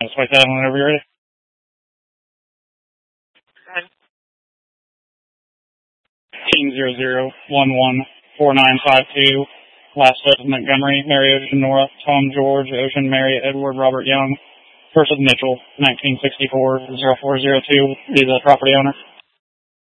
Let's write that whenever you're ready. Team 00114952. Last of Montgomery, Mary Ocean Nora, Tom George, Ocean Mary Edward Robert Young. First of Mitchell, 1964-0402. Be the property owner.